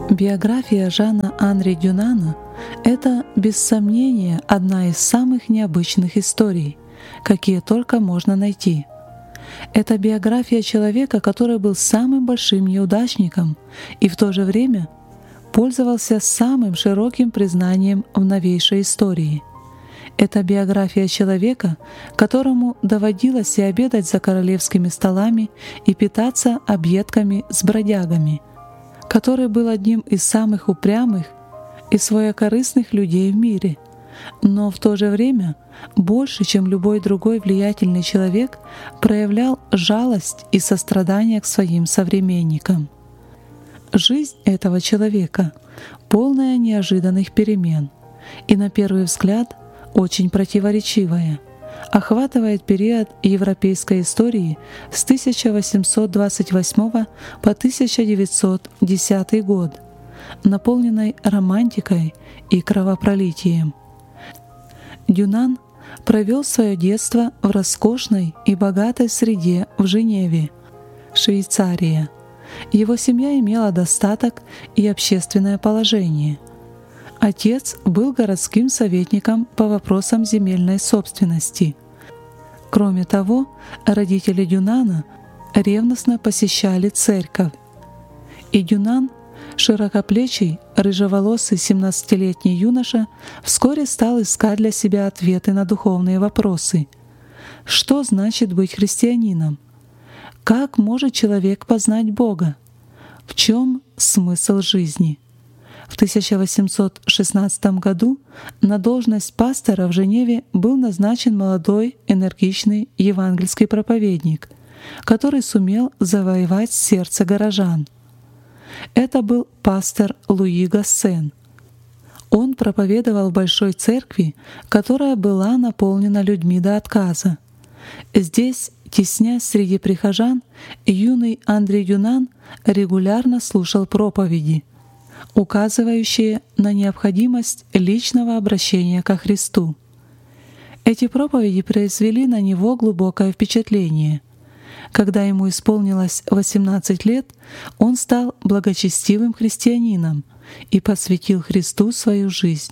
Биография Жана-Анри Дюнана — это, без сомнения, одна из самых необычных историй, какие только можно найти. Это биография человека, который был самым большим неудачником и в то же время пользовался самым широким признанием в новейшей истории. Это биография человека, которому доводилось и обедать за королевскими столами, и питаться объедками с бродягами, который был одним из самых упрямых и своекорыстных людей в мире, но в то же время больше, чем любой другой влиятельный человек, проявлял жалость и сострадание к своим современникам. Жизнь этого человека полная неожиданных перемен и, на первый взгляд, очень противоречивая, охватывает период европейской истории с 1828 по 1910 год, наполненной романтикой и кровопролитием. Дюнан провел свое детство в роскошной и богатой среде в Женеве, Швейцария. Его семья имела достаток и общественное положение. Отец был городским советником по вопросам земельной собственности. Кроме того, родители Дюнана ревностно посещали церковь. И Дюнан, широкоплечий, рыжеволосый 17-летний юноша, вскоре стал искать для себя ответы на духовные вопросы. Что значит быть христианином? Как может человек познать Бога? В чем смысл жизни? В 1816 году на должность пастора в Женеве был назначен молодой, энергичный евангельский проповедник, который сумел завоевать сердце горожан. Это был пастор Луи Гассен. Он проповедовал в большой церкви, которая была наполнена людьми до отказа. Здесь, теснясь среди прихожан, юный Анри Дюнан регулярно слушал проповеди, указывающие на необходимость личного обращения ко Христу. Эти проповеди произвели на него глубокое впечатление. Когда ему исполнилось 18 лет, он стал благочестивым христианином и посвятил Христу свою жизнь.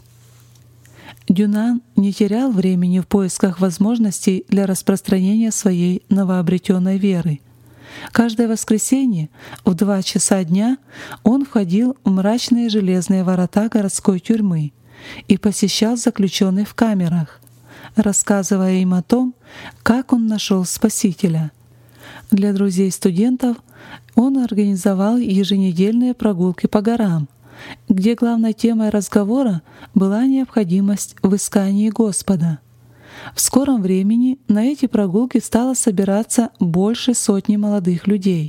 Дюнан не терял времени в поисках возможностей для распространения своей новообретенной веры. Каждое воскресенье в 2 часа дня он входил в мрачные железные ворота городской тюрьмы и посещал заключенных в камерах, рассказывая им о том, как он нашел Спасителя. Для друзей-студентов он организовал еженедельные прогулки по горам, где главной темой разговора была необходимость в искании Господа. В скором времени на эти прогулки стало собираться больше сотни молодых людей.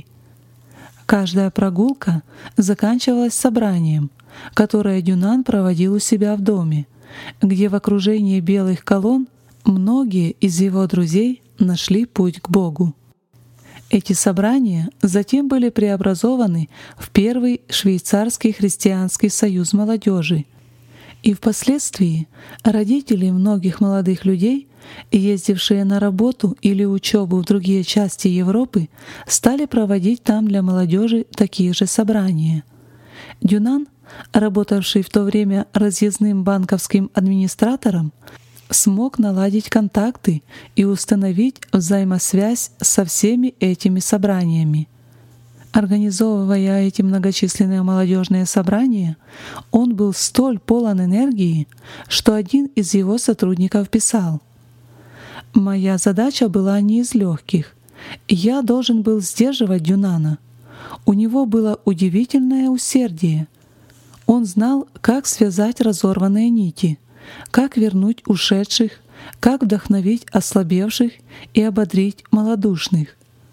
Каждая прогулка заканчивалась собранием, которое Дюнан проводил у себя в доме, где в окружении белых колонн многие из его друзей нашли путь к Богу. Эти собрания затем были преобразованы в первый швейцарский христианский союз молодежи, и впоследствии родители многих молодых людей, ездившие на работу или учебу в другие части Европы, стали проводить там для молодежи такие же собрания. Дюнан, работавший в то время разъездным банковским администратором, смог наладить контакты и установить взаимосвязь со всеми этими собраниями. Организовывая эти многочисленные молодежные собрания, он был столь полон энергии, что один из его сотрудников писал: «Моя задача была не из легких. Я должен был сдерживать Дюнана. У него было удивительное усердие. Он знал, как связать разорванные нити, как вернуть ушедших, как вдохновить ослабевших и ободрить малодушных».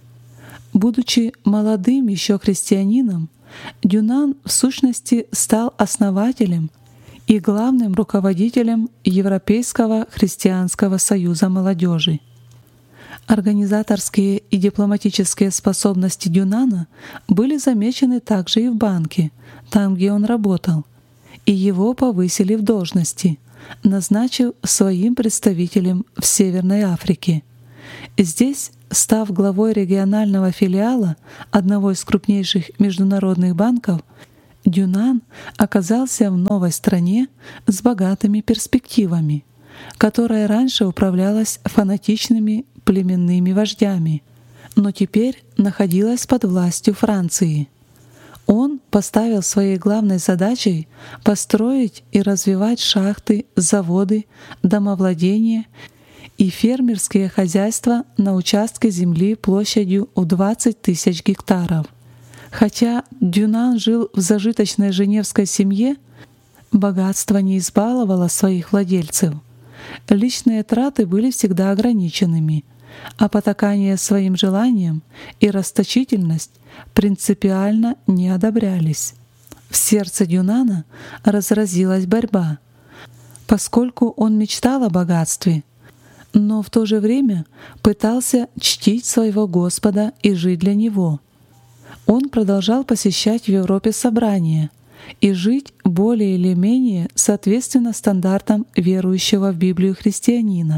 Будучи молодым еще христианином, Дюнан в сущности стал основателем и главным руководителем Европейского христианского союза молодежи. Организаторские и дипломатические способности Дюнана были замечены также и в банке, там, где он работал, и его повысили в должности, назначив своим представителем в Северной Африке. Здесь, став главой регионального филиала одного из крупнейших международных банков, Дюнан оказался в новой стране с богатыми перспективами, которая раньше управлялась фанатичными племенными вождями, но теперь находилась под властью Франции. Он поставил своей главной задачей построить и развивать шахты, заводы, домовладения и фермерские хозяйства на участке земли площадью в 20 тысяч гектаров. Хотя Дюнан жил в зажиточной женевской семье, богатство не избаловало своих владельцев. Личные траты были всегда ограниченными, а потакание своим желаниям и расточительность принципиально не одобрялись. В сердце Дюнана разразилась борьба, поскольку он мечтал о богатстве, но в то же время пытался чтить своего Господа и жить для Него. Он продолжал посещать в Европе собрания и жить более или менее соответственно стандартам верующего в Библию христианина,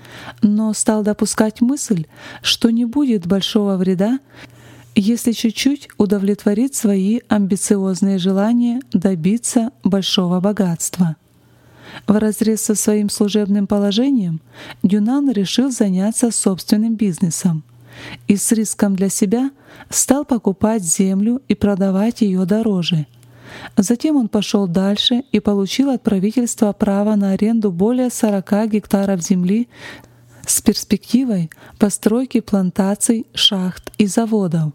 но стал допускать мысль, что не будет большого вреда, если чуть-чуть удовлетворить свои амбициозные желания добиться большого богатства. Вразрез со своим служебным положением Дюнан решил заняться собственным бизнесом и с риском для себя стал покупать землю и продавать ее дороже. Затем он пошел дальше и получил от правительства право на аренду более 40 гектаров земли с перспективой постройки плантаций, шахт и заводов.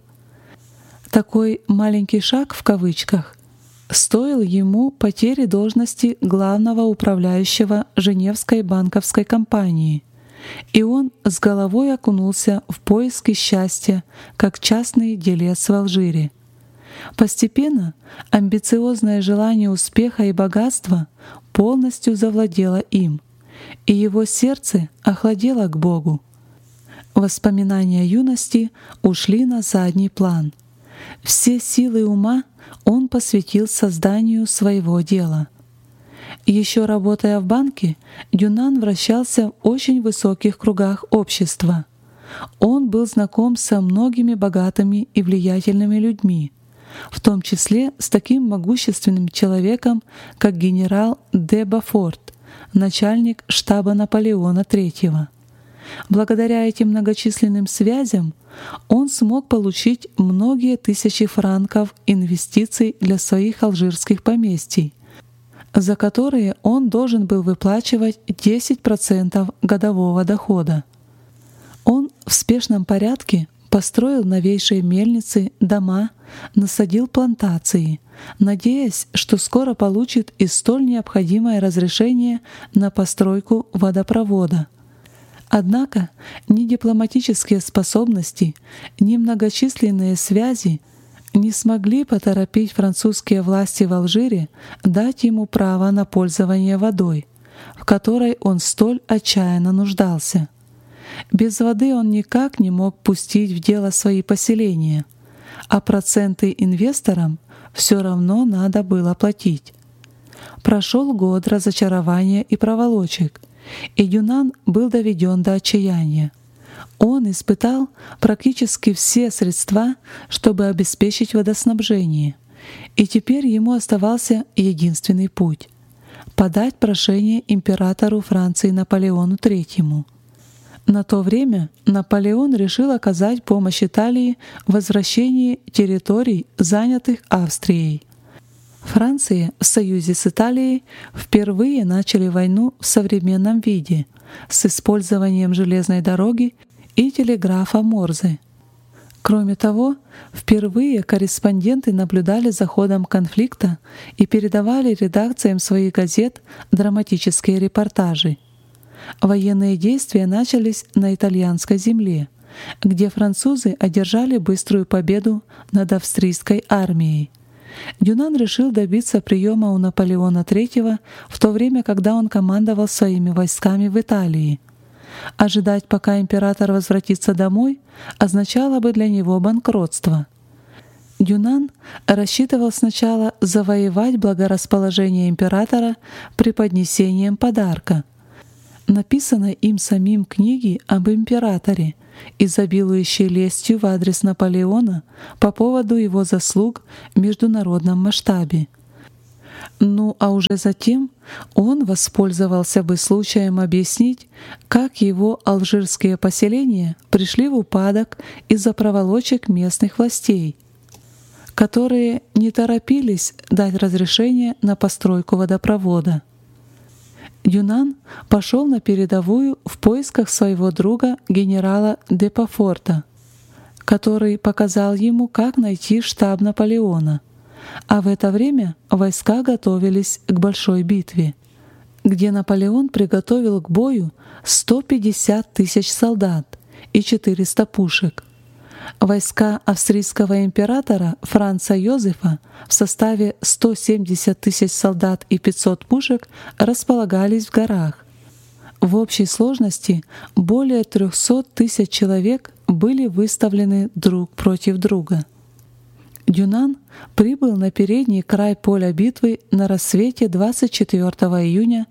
Такой «маленький шаг» в кавычках стоил ему потери должности главного управляющего Женевской банковской компании, и он с головой окунулся в поиски счастья как частный делец в Алжире. Постепенно амбициозное желание успеха и богатства полностью завладело им, и его сердце охладело к Богу. Воспоминания юности ушли на задний план. Все силы ума он посвятил созданию своего дела. Еще работая в банке, Дюнан вращался в очень высоких кругах общества. Он был знаком со многими богатыми и влиятельными людьми, в том числе с таким могущественным человеком, как генерал де Бофорт, начальник штаба Наполеона III. Благодаря этим многочисленным связям он смог получить многие тысячи франков инвестиций для своих алжирских поместий, за которые он должен был выплачивать 10% годового дохода. Он в спешном порядке построил новейшие мельницы, дома, насадил плантации, надеясь, что скоро получит и столь необходимое разрешение на постройку водопровода. Однако ни дипломатические способности, ни многочисленные связи не смогли поторопить французские власти в Алжире дать ему право на пользование водой, в которой он столь отчаянно нуждался. Без воды он никак не мог пустить в дело свои поселения, а проценты инвесторам все равно надо было платить. Прошел год разочарования и проволочек, и Дюнан был доведен до отчаяния. Он испытал практически все средства, чтобы обеспечить водоснабжение, и теперь ему оставался единственный путь — подать прошение императору Франции Наполеону III. На то время Наполеон решил оказать помощь Италии в возвращении территорий, занятых Австрией. Франция в союзе с Италией впервые начали войну в современном виде с использованием железной дороги и телеграфа Морзе. Кроме того, впервые корреспонденты наблюдали за ходом конфликта и передавали редакциям своих газет драматические репортажи. Военные действия начались на итальянской земле, где французы одержали быструю победу над австрийской армией. Дюнан решил добиться приема у Наполеона III в то время, когда он командовал своими войсками в Италии. Ожидать, пока император возвратится домой, означало бы для него банкротство. Дюнан рассчитывал сначала завоевать благорасположение императора преподнесением подарка, написанной им самим книги об императоре, изобилующей лестью в адрес Наполеона по поводу его заслуг в международном масштабе. Ну а уже затем он воспользовался бы случаем объяснить, как его алжирские поселения пришли в упадок из-за проволочек местных властей, которые не торопились дать разрешение на постройку водопровода. Дюнан пошел на передовую в поисках своего друга генерала де Пафорта, который показал ему, как найти штаб Наполеона. А в это время войска готовились к большой битве, где Наполеон приготовил к бою 150 тысяч солдат и 400 пушек. Войска австрийского императора Франца Йозефа в составе 170 тысяч солдат и 500 пушек располагались в горах. В общей сложности более 300 тысяч человек были выставлены друг против друга. Дюнан прибыл на передний край поля битвы на рассвете 24 июня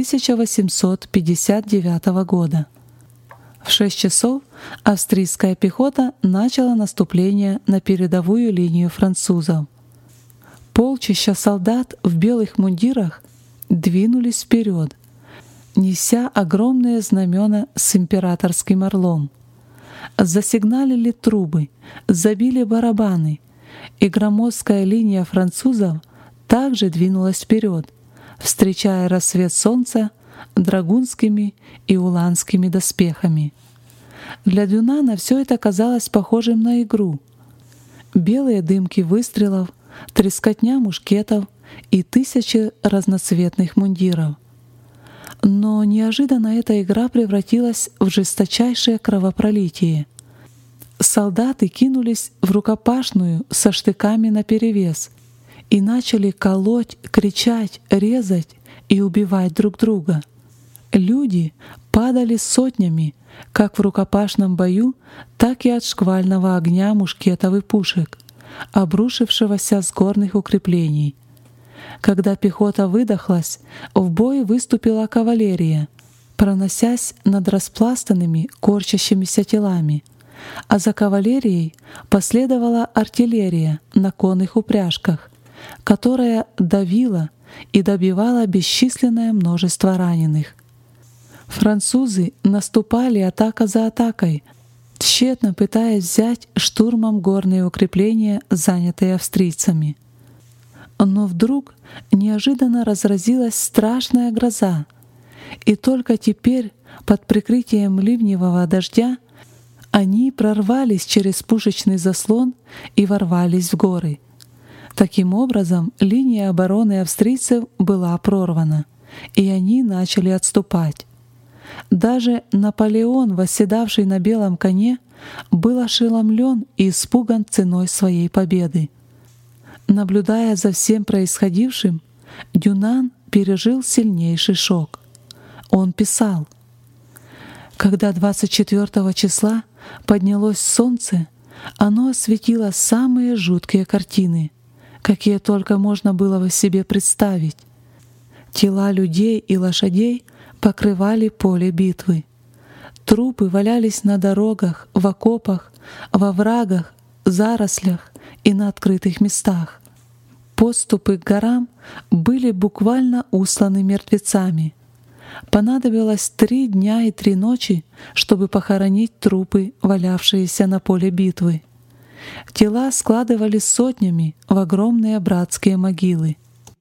1859 года. В 6 часов австрийская пехота начала наступление на передовую линию французов. Полчища солдат в белых мундирах двинулись вперед, неся огромные знамена с императорским орлом. Засигналили трубы, забили барабаны, и громоздкая линия французов также двинулась вперед, встречая рассвет солнца драгунскими и уланскими доспехами. Для Дюнана все это казалось похожим на игру. Белые дымки выстрелов, трескотня мушкетов и тысячи разноцветных мундиров. Но неожиданно эта игра превратилась в жесточайшее кровопролитие. Солдаты кинулись в рукопашную со штыками наперевес и начали колоть, кричать, резать и убивать друг друга. Люди падали сотнями, как в рукопашном бою, так и от шквального огня мушкетов и пушек, обрушившегося с горных укреплений. Когда пехота выдохлась, в бой выступила кавалерия, проносясь над распластанными, корчащимися телами, а за кавалерией последовала артиллерия на конных упряжках, которая давила и добивала бесчисленное множество раненых. Французы наступали атака за атакой, тщетно пытаясь взять штурмом горные укрепления, занятые австрийцами. Но вдруг неожиданно разразилась страшная гроза, и только теперь, под прикрытием ливневого дождя, они прорвались через пушечный заслон и ворвались в горы. Таким образом, линия обороны австрийцев была прорвана, и они начали отступать. Даже Наполеон, восседавший на белом коне, был ошеломлен и испуган ценой своей победы. Наблюдая за всем происходившим, Дюнан пережил сильнейший шок. Он писал: «Когда 24 числа поднялось солнце, оно осветило самые жуткие картины, какие только можно было бы себе представить. Тела людей и лошадей покрывали поле битвы. Трупы валялись на дорогах, в окопах, во врагах, зарослях и на открытых местах. Подступы к горам были буквально устланы мертвецами. Понадобилось 3 дня и 3 ночи, чтобы похоронить трупы, валявшиеся на поле битвы. Тела складывались сотнями в огромные братские могилы.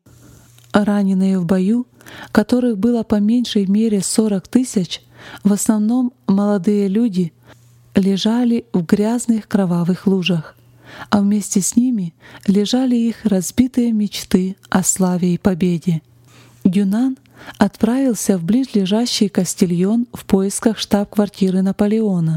Раненые в бою, которых было по меньшей мере 40 тысяч, в основном молодые люди, лежали в грязных кровавых лужах, а вместе с ними лежали их разбитые мечты о славе и победе. Дюнан отправился в близлежащий Кастильон в поисках штаб-квартиры Наполеона.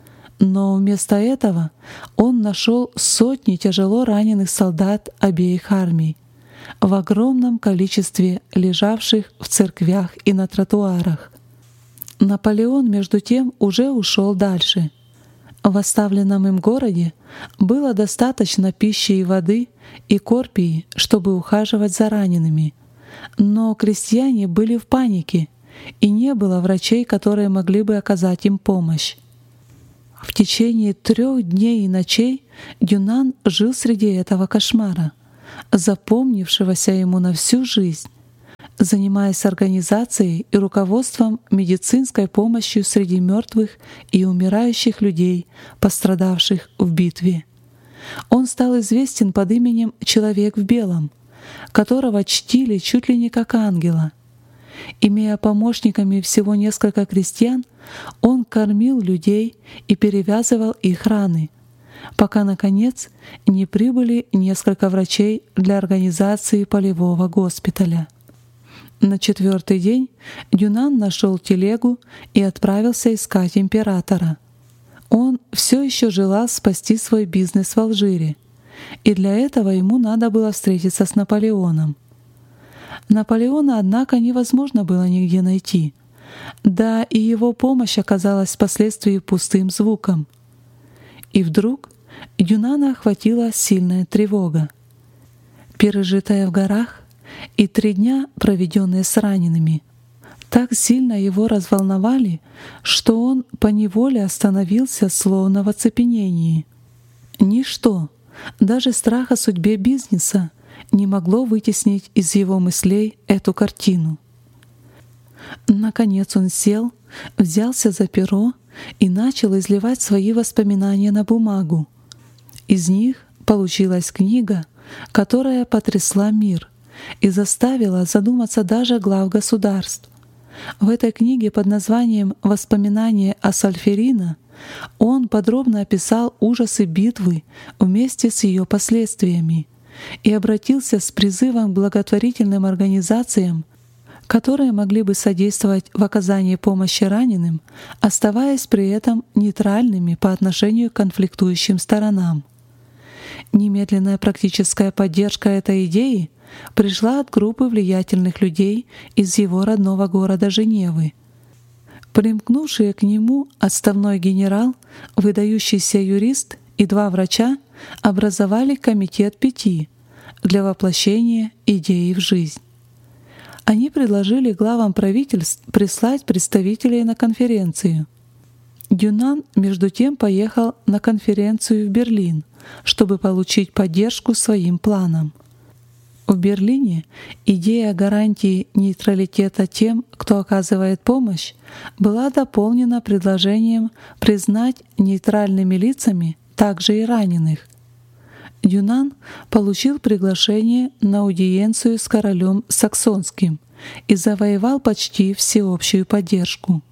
Но вместо этого он нашел сотни тяжело раненых солдат обеих армий, в огромном количестве лежавших в церквях и на тротуарах. Наполеон, между тем, уже ушел дальше. В оставленном им городе было достаточно пищи и воды и корпии, чтобы ухаживать за ранеными. Но крестьяне были в панике и не было врачей, которые могли бы оказать им помощь. В течение 3 дней и ночей Дюнан жил среди этого кошмара, запомнившегося ему на всю жизнь, занимаясь организацией и руководством медицинской помощью среди мертвых и умирающих людей, пострадавших в битве. Он стал известен под именем «Человек в белом», которого чтили чуть ли не как ангела. Имея помощниками всего несколько крестьян, он кормил людей и перевязывал их раны, пока, наконец, не прибыли несколько врачей для организации полевого госпиталя. На 4-й день Дюнан нашел телегу и отправился искать императора. Он все еще желал спасти свой бизнес в Алжире, и для этого ему надо было встретиться с Наполеоном. Наполеона, однако, невозможно было нигде найти, да и его помощь оказалась впоследствии пустым звуком. И вдруг Дюнана охватила сильная тревога. Пережитая в горах и 3 дня, проведенные с ранеными, так сильно его разволновали, что он поневоле остановился словно в оцепенении. Ничто, даже страх о судьбе бизнеса, не могло вытеснить из его мыслей эту картину. Наконец он сел, взялся за перо и начал изливать свои воспоминания на бумагу. Из них получилась книга, которая потрясла мир и заставила задуматься даже глав государств. В этой книге под названием «Воспоминания о Сольферино» он подробно описал ужасы битвы вместе с ее последствиями и обратился с призывом к благотворительным организациям, которые могли бы содействовать в оказании помощи раненым, оставаясь при этом нейтральными по отношению к конфликтующим сторонам. Немедленная практическая поддержка этой идеи пришла от группы влиятельных людей из его родного города Женевы. Примкнувшие к нему отставной генерал, выдающийся юрист и 2 врача образовали комитет 5 для воплощения идеи в жизнь. Они предложили главам правительств прислать представителей на конференцию. Дюнан, между тем, поехал на конференцию в Берлин, чтобы получить поддержку своим планам. В Берлине идея гарантии нейтралитета тем, кто оказывает помощь, была дополнена предложением признать нейтральными лицами также и раненых. Дюнан получил приглашение на аудиенцию с королем Саксонским и завоевал почти всеобщую поддержку.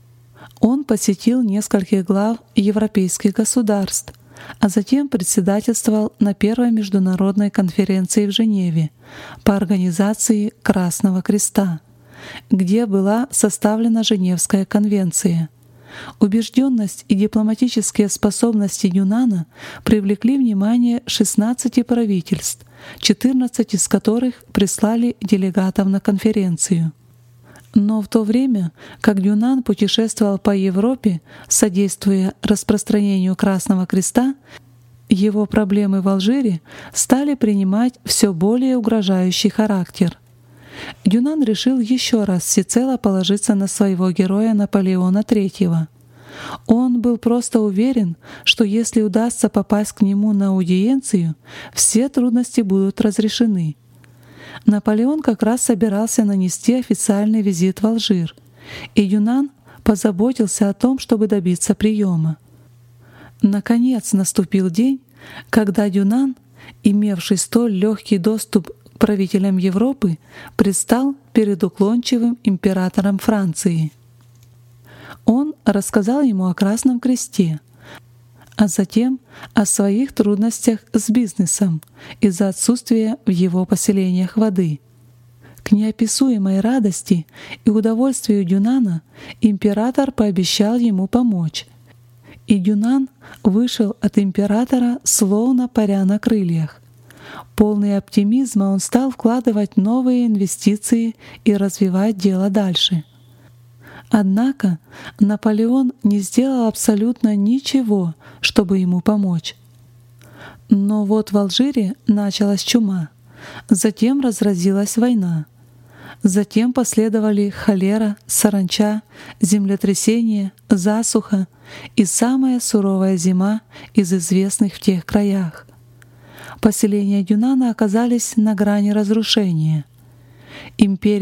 Он посетил нескольких глав европейских государств, а затем председательствовал на первой международной конференции в Женеве по организации Красного Креста, где была составлена Женевская конвенция. Убежденность и дипломатические способности Дюнана привлекли внимание 16 правительств, 14 из которых прислали делегатов на конференцию. Но в то время, как Дюнан путешествовал по Европе, содействуя распространению Красного Креста, его проблемы в Алжире стали принимать все более угрожающий характер. Дюнан решил еще раз всецело положиться на своего героя Наполеона III. Он был просто уверен, что если удастся попасть к нему на аудиенцию, все трудности будут разрешены. Наполеон как раз собирался нанести официальный визит в Алжир, и Дюнан позаботился о том, чтобы добиться приема. Наконец наступил день, когда Дюнан, имевший столь легкий доступ к правителям Европы, предстал перед уклончивым императором Франции. Он рассказал ему о Красном Кресте, а затем о своих трудностях с бизнесом из-за отсутствия в его поселениях воды. К неописуемой радости и удовольствию Дюнана император пообещал ему помочь, и Дюнан вышел от императора словно паря на крыльях. Полный оптимизма он стал вкладывать новые инвестиции и развивать дело дальше. Однако Наполеон не сделал абсолютно ничего, чтобы ему помочь. Но вот в Алжире началась чума, затем разразилась война. Затем последовали холера, саранча, землетрясение, засуха и самая суровая зима из известных в тех краях. Поселения Дюнана оказались на грани разрушения. Империя